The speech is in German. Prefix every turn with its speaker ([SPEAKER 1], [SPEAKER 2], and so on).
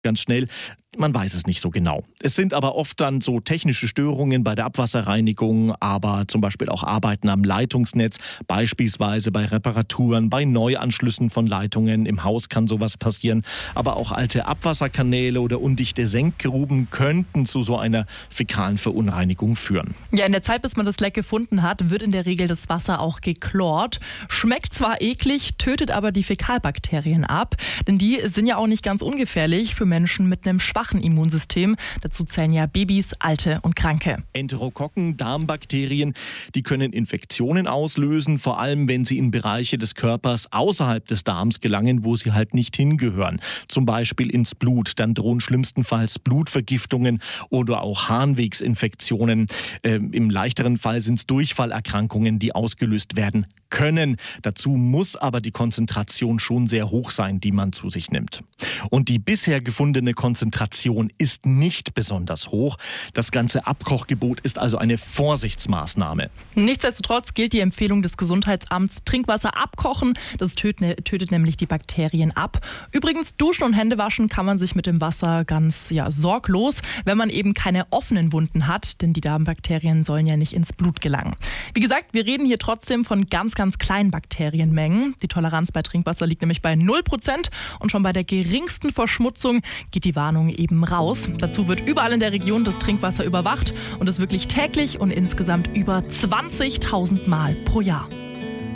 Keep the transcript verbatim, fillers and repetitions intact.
[SPEAKER 1] Ganz schnell, man weiß es nicht so genau. Es sind aber oft dann so technische Störungen bei der Abwasserreinigung, aber zum Beispiel auch Arbeiten am Leitungsnetz, beispielsweise bei Reparaturen, bei Neuanschlüssen von Leitungen. Im Haus kann sowas passieren, aber auch alte Abwasserkanäle oder undichte Senkgruben könnten zu so einer fäkalen Verunreinigung führen.
[SPEAKER 2] Ja, in der Zeit, bis man das Leck gefunden hat, wird in der Regel das Wasser auch geklort. Schmeckt zwar eklig, tötet aber die Fäkalbakterien ab, denn die sind ja auch nicht ganz ungefährlich für Menschen mit einem schwachen Immunsystem. Dazu zählen ja Babys, Alte und Kranke.
[SPEAKER 1] Enterokokken, Darmbakterien, die können Infektionen auslösen, vor allem wenn sie in Bereiche des Körpers außerhalb des Darms gelangen, wo sie halt nicht hingehören. Zum Beispiel ins Blut. Dann drohen schlimmstenfalls Blutvergiftungen oder auch Harnwegsinfektionen. Ähm, Im leichteren Fall sind es Durchfallerkrankungen, die ausgelöst werden können. Dazu muss aber die Konzentration schon sehr hoch sein, die man zu sich nimmt. Und die bisher gefundene Konzentration ist nicht besonders hoch. Das ganze Abkochgebot ist also eine Vorsichtsmaßnahme.
[SPEAKER 2] Nichtsdestotrotz gilt die Empfehlung des Gesundheitsamts, Trinkwasser abkochen. Das tötet, tötet nämlich die Bakterien ab. Übrigens, duschen und Hände waschen kann man sich mit dem Wasser ganz ja, sorglos, wenn man eben keine offenen Wunden hat, denn die Darmbakterien sollen ja nicht ins Blut gelangen. Wie gesagt, wir reden hier trotzdem von ganz, ganz kleinen Bakterienmengen. Die Toleranz bei Trinkwasser liegt nämlich bei null Prozent und schon bei der geringsten Verschmutzung geht die Warnung eben raus. Dazu wird überall in der Region das Trinkwasser überwacht und es wirklich täglich und insgesamt über zwanzigtausend Mal pro Jahr.